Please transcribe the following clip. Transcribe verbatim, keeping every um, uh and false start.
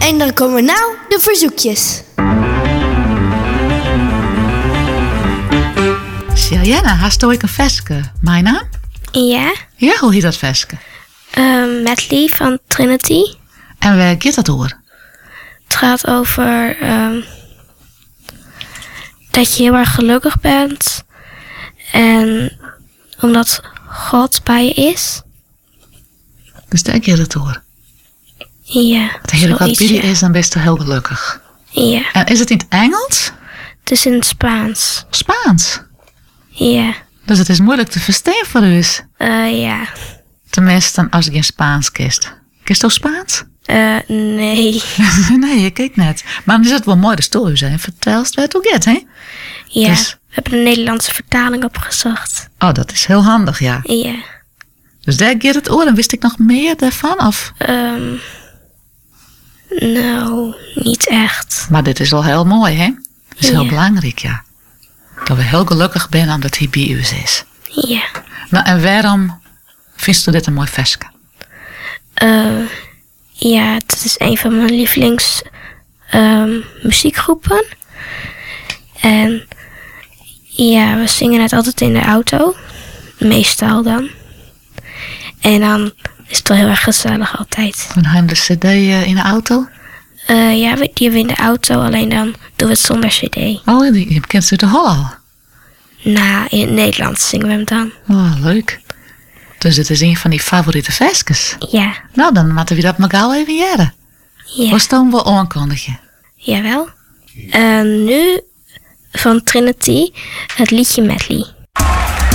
En dan komen nou de verzoekjes. Sirianne, hast du ook een veske? Mijn naam? Ja. Ja, hoe heet dat veske? Uh, Medley van Trinity. En waar gaat dat over? Het gaat over um, dat je heel erg gelukkig bent. En omdat God bij je is. Dus daar gaat het over? Ja. Het hele wat zoiets, bij je ja. is, dan best je heel gelukkig. Ja. En is het in het Engels? Het is in het Spaans. Spaans? Ja. Dus het is moeilijk te verstaan voor u. Uh, ja. Tenminste, als ik in Spaans kist. Kist ook Spaans? Uh, nee. Nee, ik kijk net. Maar dan is het wel mooi de story zijn. Vertel eens waar het ook gaat, hè? Ja, Dus- we hebben een Nederlandse vertaling opgezocht. Oh, dat is heel handig, ja. Ja. Dus daar gaat het over. En wist ik nog meer daarvan? Of? Um, nou, niet echt. Maar dit is wel heel mooi, hè? Dat is heel Ja. belangrijk, ja. Dat we heel gelukkig zijn omdat hij bij u is. Ja. Nou, en waarom vindt u dit een mooi versje? Uh, ja, het is een van mijn lievelings um, muziekgroepen. En ja, we zingen het altijd in de auto. Meestal dan. En dan is het wel heel erg gezellig altijd. Een heim de cd eh, in de auto? Uh, ja, we- die hebben we in de auto, alleen dan doen we het zonder cd. Oh, die, je kent ze de hol al. Nou, in het Nederlands zingen we hem dan. Oh, leuk. Dus het is een van die favoriete versjes. Ja, Nou, dan moeten we dat maar gauw even jaren. ja, Was dan wel aankondigen? jawel. Uh, nu van Trinity het liedje Medley.